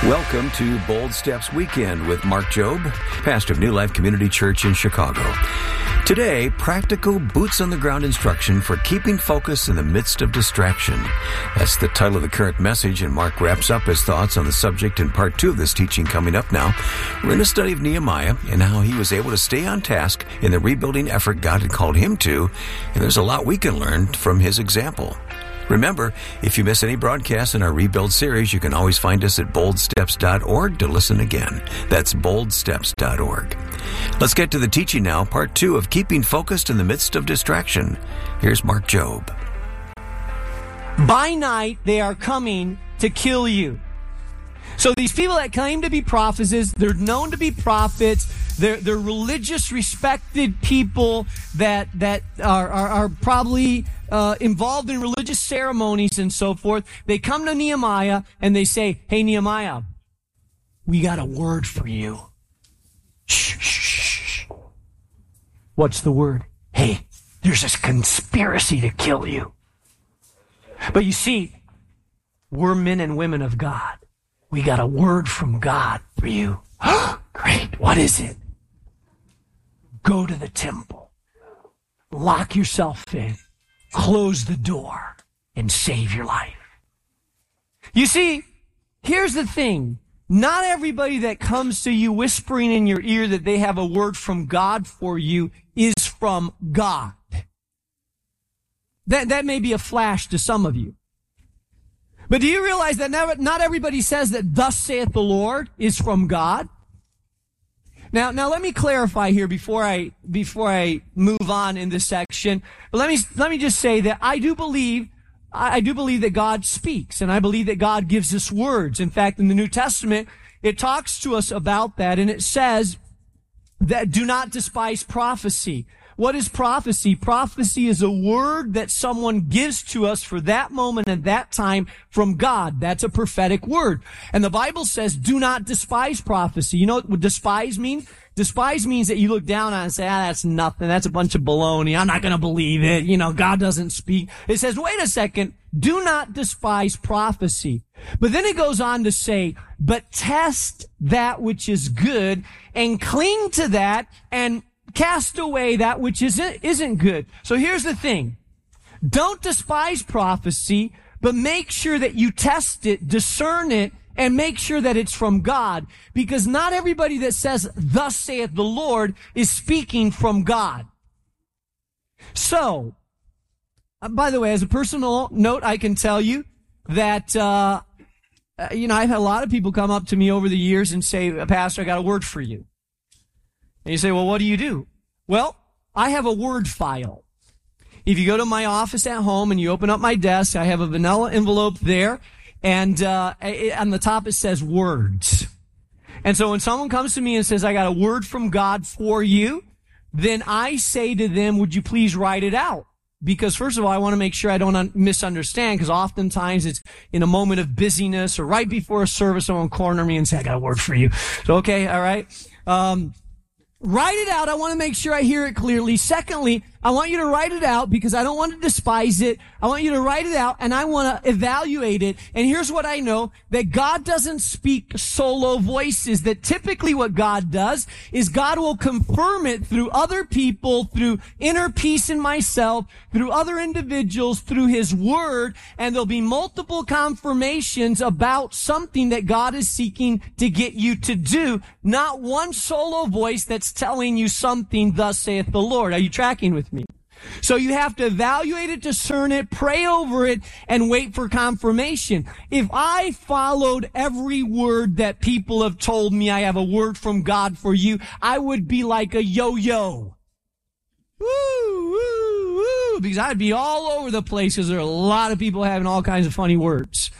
Welcome to Bold Steps Weekend with Mark Jobe, pastor of New Life Community Church in Chicago. Today, practical boots-on-the-ground instruction for keeping focus in the midst of distraction. That's the title of the current message, and Mark wraps up his thoughts on the subject in part 2 of this teaching coming up now. We're in a study of Nehemiah and how he was able to stay on task in the rebuilding effort God had called him to, and there's a lot we can learn from his example. Remember, if you miss any broadcasts in our Rebuild series, you can always find us at boldsteps.org to listen again. That's boldsteps.org. Let's get to the teaching now, part 2 of Keeping Focused in the Midst of Distraction. Here's Mark Jobe. By night, they are coming to kill you. So these people that claim to be prophets, they're known to be prophets. They're religious, respected people that are probably involved in religious ceremonies and so forth. They come to Nehemiah and they say, "Hey, Nehemiah, we got a word for you." Shh, shh, shh. What's the word? "Hey, there's this conspiracy to kill you. But you see, we're men and women of God. We got a word from God for you." Great. What is it? Go to the temple. Lock yourself in. Close the door and save your life. You see, here's the thing. Not everybody that comes to you whispering in your ear that they have a word from God for you is from God. That may be a flash to some of you. But do you realize that not everybody says that "Thus saith the Lord" is from God? Now let me clarify here before I move on in this section. But let me just say that I do believe that God speaks, and I believe that God gives us words. In fact, in the New Testament, it talks to us about that, and it says that do not despise prophecy. What is prophecy? Prophecy is a word that someone gives to us for that moment and that time from God. That's a prophetic word. And the Bible says, do not despise prophecy. You know what despise means? Despise means that you look down on it and say, that's nothing. That's a bunch of baloney. I'm not going to believe it. God doesn't speak. It says, wait a second. Do not despise prophecy. But then it goes on to say, but test that which is good and cling to that and cast away that which isn't good. So here's the thing. Don't despise prophecy, but make sure that you test it, discern it, and make sure that it's from God. Because not everybody that says, "Thus saith the Lord," is speaking from God. So, by the way, as a personal note, I can tell you that, I've had a lot of people come up to me over the years and say, "Pastor, I got a word for you." And you say, "Well, what do you do?" Well, I have a word file. If you go to my office at home and you open up my desk, I have a vanilla envelope there, and on the top it says words. And so when someone comes to me and says, "I got a word from God for you," then I say to them, "Would you please write it out?" Because first of all, I want to make sure I don't misunderstand, because oftentimes it's in a moment of busyness or right before a service, someone will corner me and say, "I got a word for you." So, okay, all right. Write it out. I want to make sure I hear it clearly. Secondly, I want you to write it out because I don't want to despise it. I want you to write it out and I want to evaluate it. And here's what I know, that God doesn't speak solo voices. That typically what God does is God will confirm it through other people, through inner peace in myself, through other individuals, through His Word, and there'll be multiple confirmations about something that God is seeking to get you to do. Not one solo voice that's telling you something, "Thus saith the Lord." Are you tracking with me? So you have to evaluate it, discern it, pray over it, and wait for confirmation. If I followed every word that people have told me, "I have a word from God for you," I would be like a yo-yo. Woo, woo, woo, because I'd be all over the place because there are a lot of people having all kinds of funny words.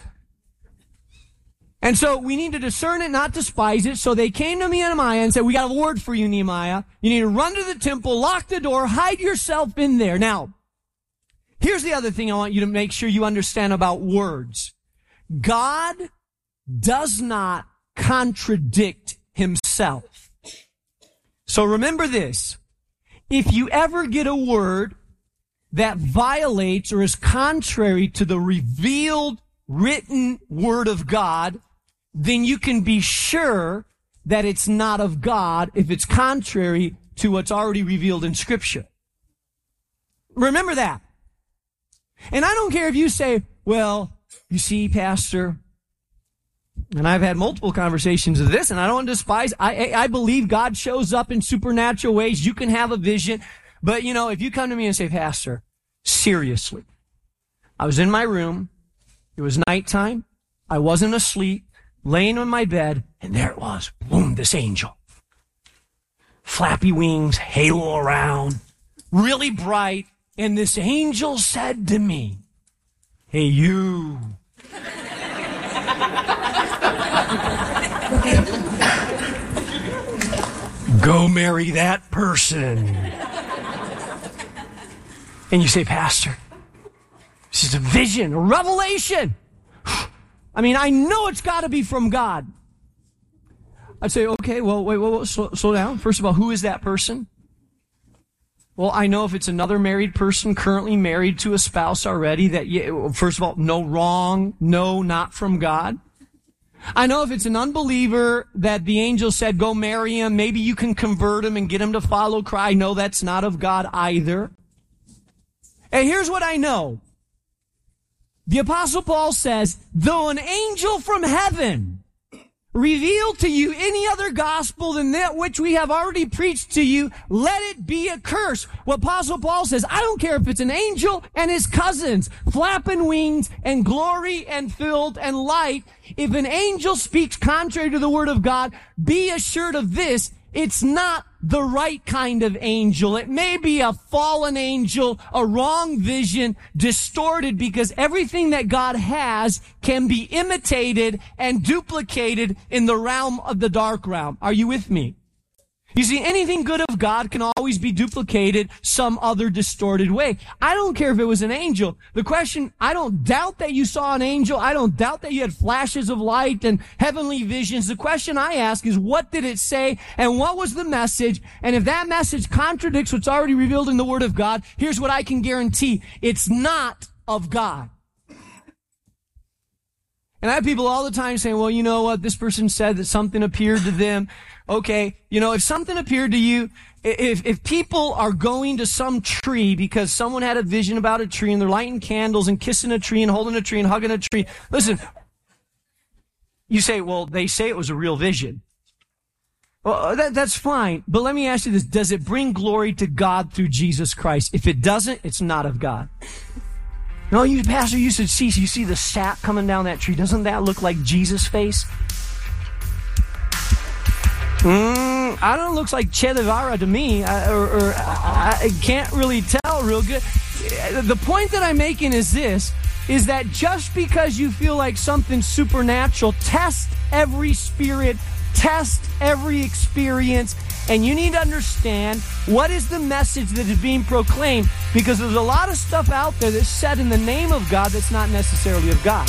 And so we need to discern it, not despise it. So they came to Nehemiah and said, "We got a word for you, Nehemiah. You need to run to the temple, lock the door, hide yourself in there." Now, here's the other thing I want you to make sure you understand about words. God does not contradict Himself. So remember this. If you ever get a word that violates or is contrary to the revealed written Word of God, then you can be sure that it's not of God if it's contrary to what's already revealed in Scripture. Remember that. And I don't care if you say, well, you see, Pastor, and I've had multiple conversations of this, and I don't despise, I believe God shows up in supernatural ways. You can have a vision. But, if you come to me and say, Pastor, seriously, I was in my room, it was nighttime, I wasn't asleep, laying on my bed, and there it was, boom, this angel. Flappy wings, halo around, really bright, and this angel said to me, hey, you. Go marry that person. And you say, Pastor, this is a vision, a revelation. I know it's got to be from God. I'd say, okay, well, wait, slow down. First of all, who is that person? Well, I know if it's another married person currently married to a spouse already, that, first of all, no, wrong, no, not from God. I know if it's an unbeliever that the angel said, go marry him, maybe you can convert him and get him to follow Christ. No, that's not of God either. And here's what I know. The Apostle Paul says, though an angel from heaven revealed to you any other gospel than that which we have already preached to you, let it be accursed. What Apostle Paul says, I don't care if it's an angel and his cousins, flapping wings and glory and filled and light. If an angel speaks contrary to the word of God, be assured of this, it's not the right kind of angel. It may be a fallen angel, a wrong vision, distorted, because everything that God has can be imitated and duplicated in the realm of the dark realm. Are you with me? You see, anything good of God can always be duplicated some other distorted way. I don't care if it was an angel. The question, I don't doubt that you saw an angel. I don't doubt that you had flashes of light and heavenly visions. The question I ask is, what did it say and what was the message? And if that message contradicts what's already revealed in the Word of God, here's what I can guarantee. It's not of God. And I have people all the time saying, well, you know what? This person said that something appeared to them. Okay, if something appeared to you, if people are going to some tree because someone had a vision about a tree and they're lighting candles and kissing a tree and holding a tree and hugging a tree, listen, you say, well, they say it was a real vision. Well, that's fine, but let me ask you this. Does it bring glory to God through Jesus Christ? If it doesn't, it's not of God. No, Pastor, you should see, you see the sap coming down that tree. Doesn't that look like Jesus' face? I don't know, it looks like Che Guevara to me, I can't really tell real good. The point that I'm making is this, is that just because you feel like something's supernatural, test every spirit, test every experience, and you need to understand what is the message that is being proclaimed, because there's a lot of stuff out there that's said in the name of God that's not necessarily of God.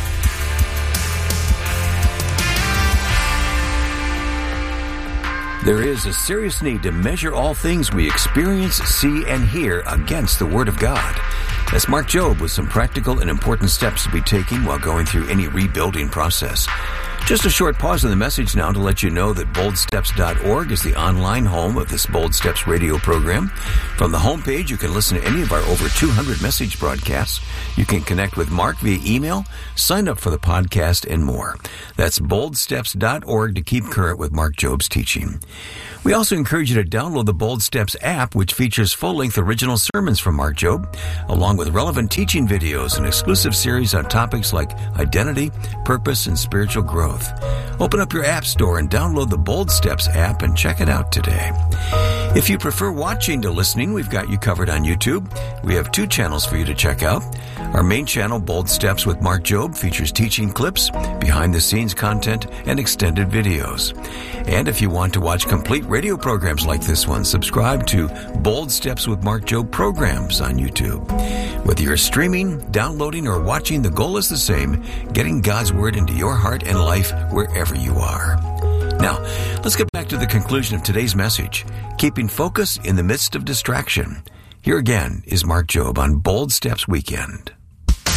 There is a serious need to measure all things we experience, see, and hear against the Word of God. That's Mark Jobe with some practical and important steps to be taken while going through any rebuilding process. Just a short pause in the message now to let you know that boldsteps.org is the online home of this Bold Steps radio program. From the homepage, you can listen to any of our over 200 message broadcasts. You can connect with Mark via email, sign up for the podcast, and more. That's boldsteps.org to keep current with Mark Jobe's teaching. We also encourage you to download the Bold Steps app, which features full-length original sermons from Mark Jobe, along with relevant teaching videos and exclusive series on topics like identity, purpose, and spiritual growth. Open up your app store and download the Bold Steps app and check it out today. If you prefer watching to listening, we've got you covered on YouTube. We have 2 channels for you to check out. Our main channel, Bold Steps with Mark Jobe, features teaching clips, behind-the-scenes content, and extended videos. And if you want to watch complete radio programs like this one, subscribe to Bold Steps with Mark Jobe programs on YouTube. Whether you're streaming, downloading, or watching, the goal is the same, getting God's Word into your heart and life wherever you are. Now, let's get back to the conclusion of today's message, keeping focus in the midst of distraction. Here again is Mark Jobe on Bold Steps Weekend.